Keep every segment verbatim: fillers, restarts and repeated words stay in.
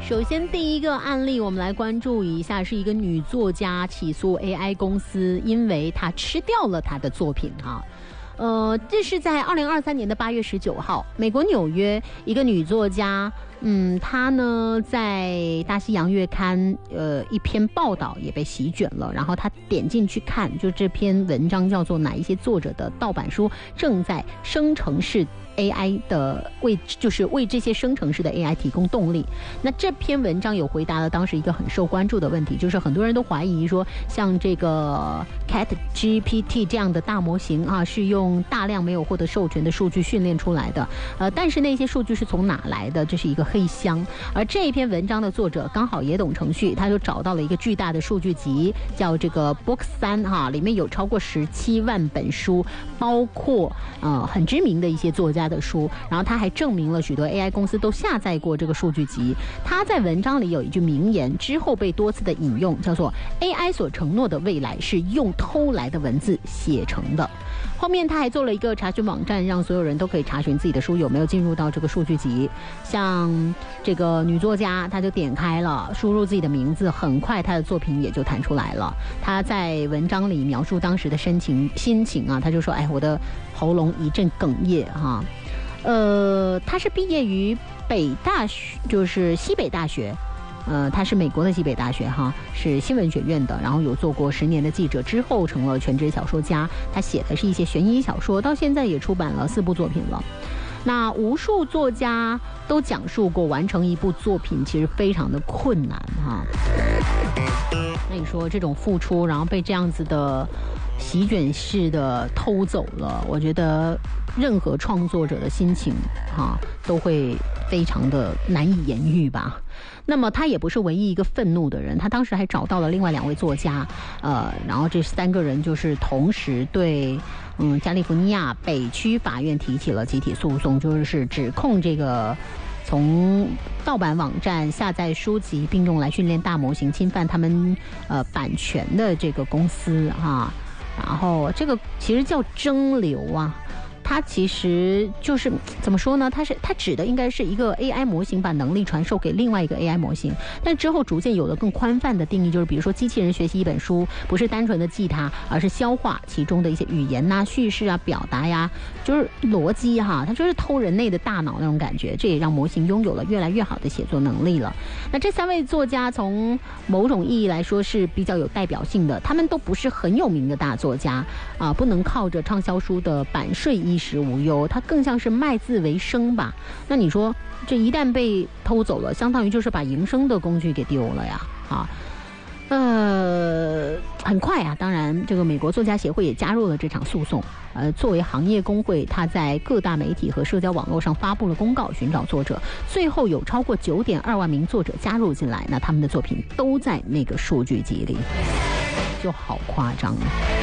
首先，第一个案例我们来关注一下，是一个女作家起诉 A I 公司，因为她吃掉了她的作品哈。呃，这是在二零二三年的八月十九号，美国纽约一个女作家，嗯，她呢在大西洋月刊呃一篇报道也被席卷了，然后她点进去看，就这篇文章叫做哪一些作者的盗版书正在生成式A I 的为就是为这些生成式的 A I 提供动力。那这篇文章有回答了当时一个很受关注的问题，就是很多人都怀疑说，像这个 Chat G P T 这样的大模型啊，是用大量没有获得授权的数据训练出来的，呃，但是那些数据是从哪来的？这是一个黑箱。而这一篇文章的作者刚好也懂程序，他就找到了一个巨大的数据集，叫这个 Book 三哈，里面有超过十七万本书，包括呃很知名的一些作家的书，然后他还证明了许多 A I 公司都下载过这个数据集。他在文章里有一句名言，之后被多次的引用，叫做 A I 所承诺的未来是用偷来的文字写成的。后面他还做了一个查询网站，让所有人都可以查询自己的书有没有进入到这个数据集。像这个女作家，她就点开了，输入自己的名字，很快她的作品也就弹出来了。她在文章里描述当时的心情心情啊，她就说：“哎，我的喉咙一阵哽咽哈。”呃，她是毕业于北大学，就是西北大学。呃，他是美国的西北大学哈，是新闻学院的，然后有做过十年的记者，之后成了全职小说家。他写的是一些悬疑小说，到现在也出版了四部作品了。那无数作家都讲述过，完成一部作品其实非常的困难哈。那你说这种付出，然后被这样子的席卷式的偷走了，我觉得任何创作者的心情哈都会非常的难以言喻吧。那么他也不是唯一一个愤怒的人，他当时还找到了另外两位作家，呃，然后这三个人就是同时对嗯加利福尼亚北区法院提起了集体诉讼，就是指控这个从盗版网站下载书籍并用来训练大模型，侵犯他们呃版权的这个公司哈。然后这个其实叫蒸馏啊，它其实就是怎么说呢？它是它指的应该是一个 A I 模型把能力传授给另外一个 A I 模型，但之后逐渐有了更宽泛的定义，就是比如说机器人学习一本书，不是单纯的记它，而是消化其中的一些语言呐、叙事啊、表达呀，就是逻辑哈，它就是偷人类的大脑那种感觉。这也让模型拥有了越来越好的写作能力了。那这三位作家从某种意义来说是比较有代表性的，他们都不是很有名的大作家啊，不能靠着畅销书的版税衣食无忧，它更像是卖字为生吧。那你说这一旦被偷走了，相当于就是把营生的工具给丢了呀啊。呃，很快啊，当然这个美国作家协会也加入了这场诉讼。呃，作为行业工会，他在各大媒体和社交网络上发布了公告，寻找作者。最后有超过九点二万名作者加入进来，那他们的作品都在那个数据集里，就好夸张。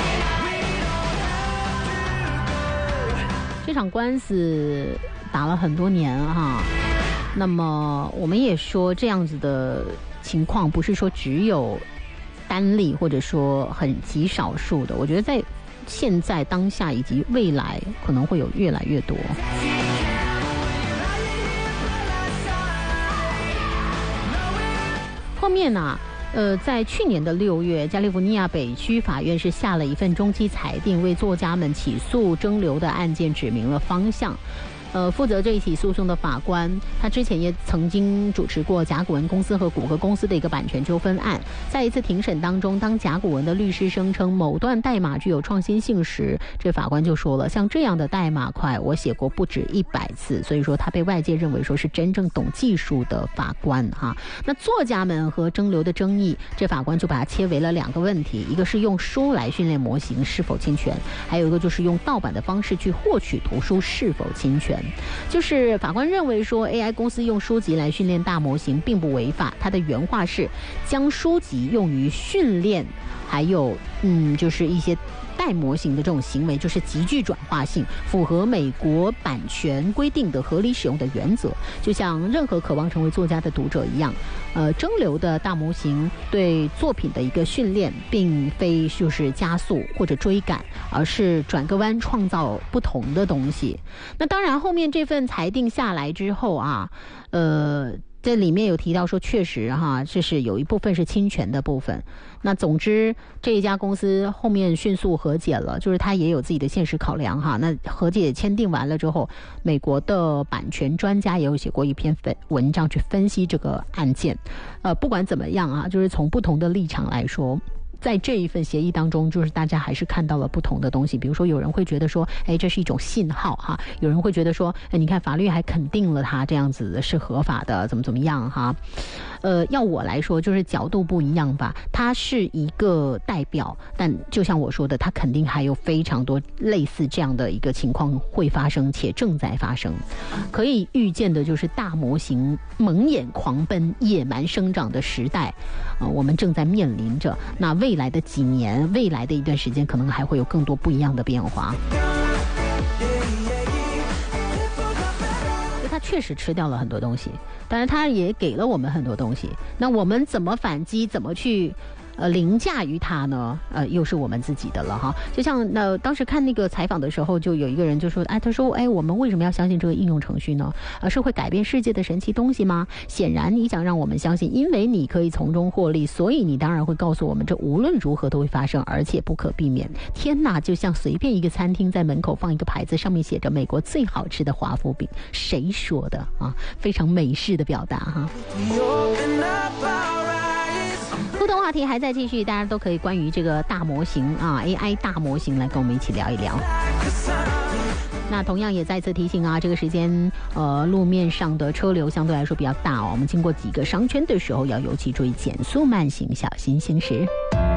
这场官司打了很多年哈，那么我们也说这样子的情况不是说只有单例或者说很极少数的，我觉得在现在当下以及未来可能会有越来越多。后面呢、啊呃，在去年的六月，加利福尼亚北区法院是下了一份中期裁定，为作家们起诉蒸馏的案件指明了方向。呃，负责这一起诉讼的法官，他之前也曾经主持过甲骨文公司和谷歌公司的一个版权纠纷案。在一次庭审当中，当甲骨文的律师声称某段代码具有创新性时，这法官就说了，像这样的代码块我写过不止一百次，所以说他被外界认为说是真正懂技术的法官哈。那作家们和蒸馏的争议，这法官就把它切为了两个问题，一个是用书来训练模型是否侵权，还有一个就是用盗版的方式去获取图书是否侵权。就是法官认为说 A I 公司用书籍来训练大模型并不违法，他的原话是将书籍用于训练还有嗯就是一些代模型的这种行为就是极具转化性，符合美国版权规定的合理使用的原则。就像任何渴望成为作家的读者一样，呃，蒸馏的大模型对作品的一个训练并非就是加速或者追赶，而是转个弯创造不同的东西。那当然后面这份裁定下来之后啊，呃这里面有提到说，确实哈，这是有一部分是侵权的部分。那总之，这一家公司后面迅速和解了，就是他也有自己的现实考量哈。那和解签订完了之后，美国的版权专家也有写过一篇分文章去分析这个案件。呃，不管怎么样啊，就是从不同的立场来说。在这一份协议当中，就是大家还是看到了不同的东西。比如说，有人会觉得说，哎，这是一种信号哈；有人会觉得说，哎，你看法律还肯定了它这样子是合法的，怎么怎么样哈。呃，要我来说，就是角度不一样吧。它是一个代表，但就像我说的，它肯定还有非常多类似这样的一个情况会发生，且正在发生。可以预见的就是大模型猛眼狂奔、野蛮生长的时代，呃，我们正在面临着。那未来的几年，未来的一段时间，可能还会有更多不一样的变化。它确实吃掉了很多东西，但是它也给了我们很多东西。那我们怎么反击？怎么去？呃，凌驾于它呢？呃，又是我们自己的了哈。就像那、呃、当时看那个采访的时候，就有一个人就说：“哎，他说，哎，我们为什么要相信这个应用程序呢？呃，是会改变世界的神奇东西吗？显然，你想让我们相信，因为你可以从中获利，所以你当然会告诉我们，这无论如何都会发生，而且不可避免。天哪，就像随便一个餐厅在门口放一个牌子，上面写着美国最好吃的华夫饼，谁说的啊？非常美式的表达哈。”互动话题还在继续，大家都可以关于这个大模型啊 A I 大模型来跟我们一起聊一聊。那同样也再次提醒啊，这个时间呃路面上的车流相对来说比较大哦，我们经过几个商圈的时候要尤其注意减速慢行，小心行驶。